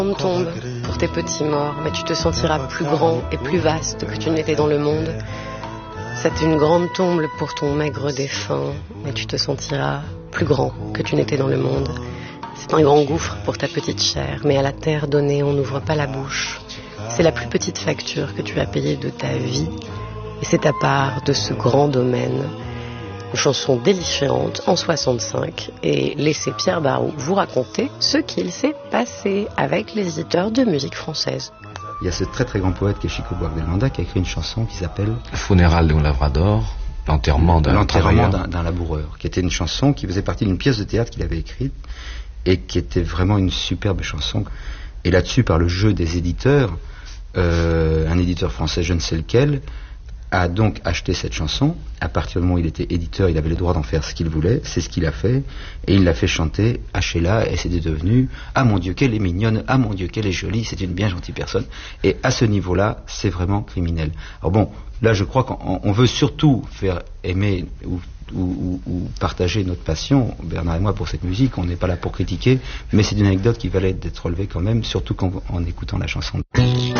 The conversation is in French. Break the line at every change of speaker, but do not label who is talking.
grande tombe pour tes petits morts, mais tu te sentiras plus grand et plus vaste que tu n'étais dans le monde. C'est une grande tombe pour ton maigre défunt, mais tu te sentiras plus grand que tu n'étais dans le monde. C'est un grand gouffre pour ta petite chair, mais à la terre donnée, on n'ouvre pas la bouche. C'est la plus petite facture que tu as payée de ta vie, et c'est ta part de ce grand domaine. Une chanson délifiante en 65, et laissez Pierre Barou vous raconter ce qu'il s'est passé avec les éditeurs de musique française.
Il y a ce très très grand poète qui est Chico Buarque de Holanda qui a écrit une chanson qui s'appelle
Funéral d'un Labrador, l'enterrement d'un
laboureur, qui était une chanson qui faisait partie d'une pièce de théâtre qu'il avait écrite et qui était vraiment une superbe chanson. Et là-dessus, par le jeu des éditeurs, un éditeur français, je ne sais lequel, a donc acheté cette chanson. À partir du moment où il était éditeur, il avait le droit d'en faire ce qu'il voulait. C'est ce qu'il a fait. Et il l'a fait chanter à Sheila, et c'était devenu « Ah mon Dieu, qu'elle est mignonne, ah mon Dieu, qu'elle est jolie, c'est une bien gentille personne ». Et à ce niveau-là, c'est vraiment criminel. Alors bon, là je crois qu'on veut surtout faire aimer ou partager notre passion, Bernard et moi, pour cette musique. On n'est pas là pour critiquer, mais c'est une anecdote qui valait d'être relevée quand même, surtout en écoutant la chanson.